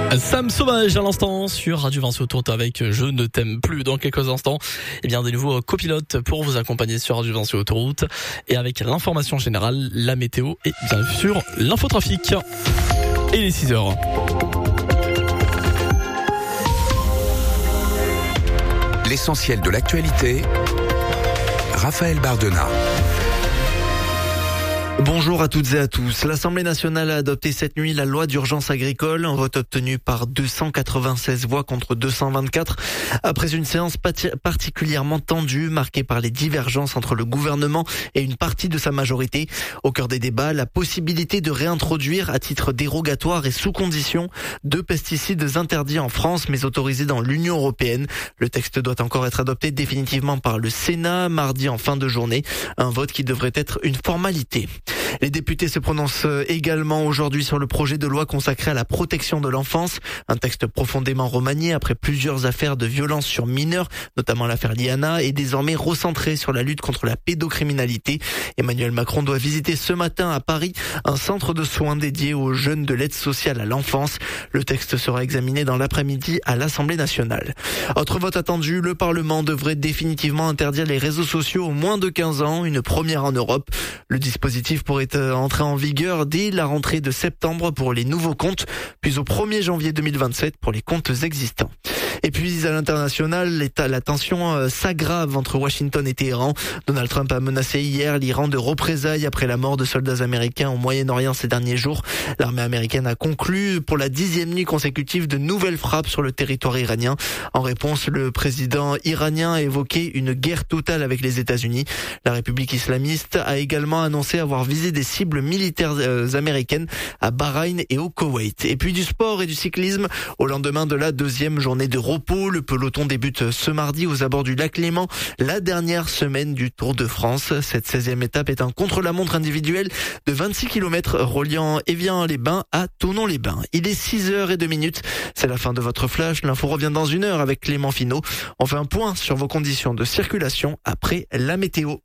Sam Sauvage à l'instant sur Radio Vinci Autoroute avec Je ne t'aime plus. Dans quelques instants, des nouveaux copilotes pour vous accompagner sur Radio Vinci Autoroute et avec l'information générale, la météo et bien sûr l'infotrafic. Et les 6h. L'essentiel de l'actualité, Raphaël Bardena. Bonjour à toutes et à tous. L'Assemblée nationale a adopté cette nuit la loi d'urgence agricole, un vote obtenu par 296 voix contre 224, après une séance particulièrement tendue, marquée par les divergences entre le gouvernement et une partie de sa majorité. Au cœur des débats, la possibilité de réintroduire à titre dérogatoire et sous condition 2 pesticides interdits en France mais autorisés dans l'Union européenne. Le texte doit encore être adopté définitivement par le Sénat mardi en fin de journée, un vote qui devrait être une formalité. Les députés se prononcent également aujourd'hui sur le projet de loi consacré à la protection de l'enfance, un texte profondément remanié après plusieurs affaires de violence sur mineurs, notamment l'affaire Liana, et désormais recentré sur la lutte contre la pédocriminalité. Emmanuel Macron doit visiter ce matin à Paris un centre de soins dédié aux jeunes de l'aide sociale à l'enfance. Le texte sera examiné dans l'après-midi à l'Assemblée nationale. Autre vote attendu, le Parlement devrait définitivement interdire les réseaux sociaux aux moins de 15 ans, une première en Europe. Le dispositif pourrait entrer en vigueur dès la rentrée de septembre pour les nouveaux comptes, puis au 1er janvier 2027 pour les comptes existants. Et puis à l'international, la tension s'aggrave entre Washington et Téhéran. Donald Trump a menacé hier l'Iran de représailles après la mort de soldats américains au Moyen-Orient ces derniers jours. L'armée américaine a conclu pour la 10e nuit consécutive de nouvelles frappes sur le territoire iranien. En réponse, le président iranien a évoqué une guerre totale avec les États-Unis. La République islamiste a également annoncé avoir visé des cibles militaires américaines à Bahreïn et au Koweït. Et puis du sport et du cyclisme au lendemain de la 2e journée de repos. Le peloton débute ce mardi aux abords du lac Léman, la dernière semaine du Tour de France. Cette 16e étape est un contre-la-montre individuel de 26 km reliant Évian-les-Bains à Thonon-les-Bains. Il est 6h02. C'est la fin de votre flash. L'info revient dans 1 heure avec Clément Finot. On fait un point sur vos conditions de circulation après la météo.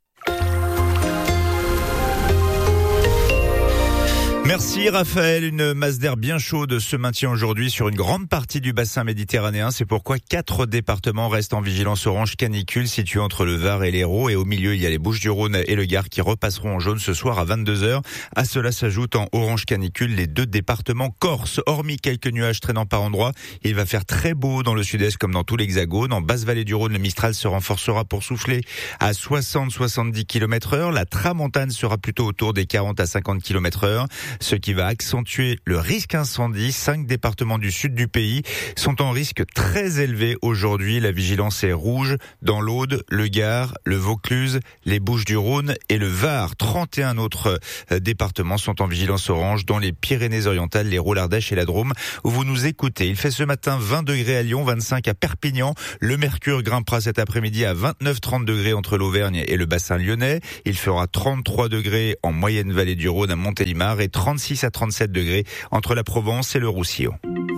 Merci Raphaël, une masse d'air bien chaude se maintient aujourd'hui sur une grande partie du bassin méditerranéen. C'est pourquoi 4 départements restent en vigilance orange canicule situés entre le Var et l'Hérault. Et au milieu, il y a les Bouches-du-Rhône et le Gard qui repasseront en jaune ce soir à 22h. À cela s'ajoutent en orange canicule les 2 départements corse. Hormis quelques nuages traînant par endroits, il va faire très beau dans le sud-est comme dans tout l'Hexagone. En basse vallée du Rhône, le Mistral se renforcera pour souffler à 60-70 km/h. La tramontane sera plutôt autour des 40 à 50 km/h. Ce qui va accentuer le risque incendie. 5 départements du sud du pays sont en risque très élevé aujourd'hui. La vigilance est rouge dans l'Aude, le Gard, le Vaucluse, les Bouches-du-Rhône et le Var. 31 autres départements sont en vigilance orange, dont les Pyrénées-Orientales, les Roues-l'Ardèche et la Drôme, où vous nous écoutez. Il fait ce matin 20 degrés à Lyon, 25 à Perpignan. Le mercure grimpera cet après-midi à 29-30 degrés entre l'Auvergne et le bassin lyonnais. Il fera 33 degrés en moyenne vallée du Rhône à Montélimar et 36 à 37 degrés entre la Provence et le Roussillon.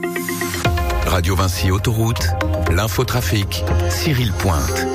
Radio Vinci Autoroute, l'infotrafic, Cyril Pointe.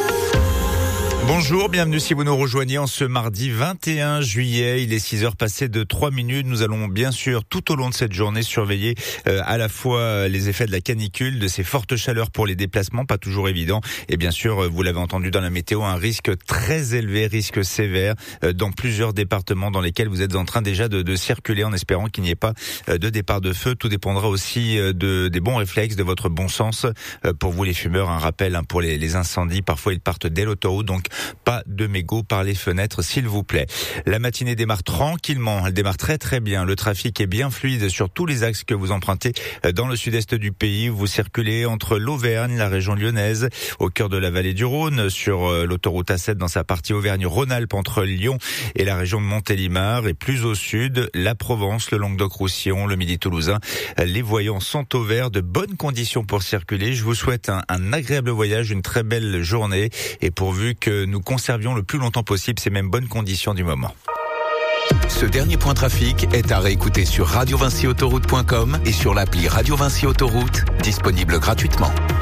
Bonjour, bienvenue si vous nous rejoignez en ce mardi 21 juillet. Il est 6h passées de 3 minutes. Nous allons bien sûr tout au long de cette journée surveiller à la fois les effets de la canicule, de ces fortes chaleurs pour les déplacements, pas toujours évident. Et bien sûr, vous l'avez entendu dans la météo, un risque très élevé, risque sévère dans plusieurs départements dans lesquels vous êtes en train déjà de circuler en espérant qu'il n'y ait pas de départ de feu. Tout dépendra aussi des bons réflexes, de votre bon sens. Pour vous les fumeurs, un rappel pour les incendies, parfois ils partent dès l'autoroute, donc pas de mégots par les fenêtres, s'il vous plaît. La matinée démarre tranquillement, elle démarre très très bien. Le trafic est bien fluide sur tous les axes que vous empruntez dans le sud-est du pays. Vous circulez entre l'Auvergne, la région lyonnaise, au cœur de la vallée du Rhône, sur l'autoroute A7 dans sa partie Auvergne-Rhône-Alpes entre Lyon et la région de Montélimar, et plus au sud, la Provence, le Languedoc-Roussillon, le Midi toulousain. Les voyants sont au vert, de bonnes conditions pour circuler. Je vous souhaite un agréable voyage, une très belle journée, et pourvu que nous conservions le plus longtemps possible ces mêmes bonnes conditions du moment. Ce dernier point trafic est à réécouter sur radiovinciautoroute.com et sur l'appli Radio Vinci Autoroute, disponible gratuitement.